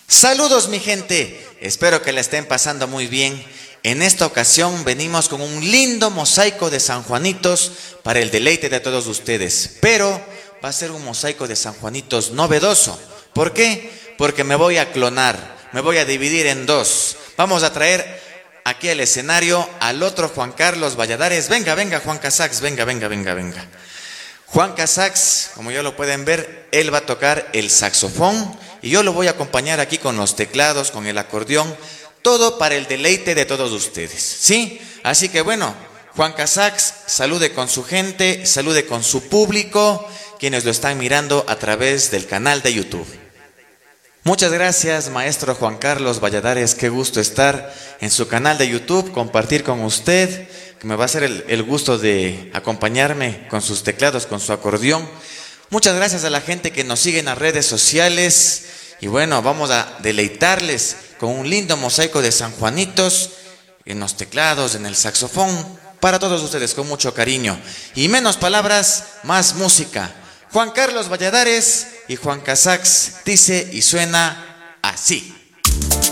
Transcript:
Saludos mi gente, espero que la estén pasando muy bien. En esta ocasión venimos con un lindo mosaico de San Juanitos para el deleite de todos ustedes. Pero va a ser un mosaico de San Juanitos novedoso. ¿Por qué? Porque me voy a clonar, me voy a dividir en dos. Vamos a traer aquí al escenario al otro Juan Carlos Valladares. Venga, venga Juan Casax, venga. Juan Casax, como ya lo pueden ver, él va a tocar el saxofón y yo lo voy a acompañar aquí con los teclados, con el acordeón, todo para el deleite de todos ustedes, ¿sí? Así que bueno, Juan Casax, salude con su gente, salude con su público, quienes lo están mirando a través del canal de YouTube. Muchas gracias, maestro Juan Carlos Valladares, qué gusto estar en su canal de YouTube, compartir con usted, que me va a hacer el gusto de acompañarme con sus teclados, con su acordeón. Muchas gracias a la gente que nos sigue en las redes sociales. Y bueno, vamos a deleitarles con un lindo mosaico de San Juanitos, en los teclados, en el saxofón, para todos ustedes con mucho cariño. Y menos palabras, más música. Juan Carlos Valladares y Juan Casax dice y suena así.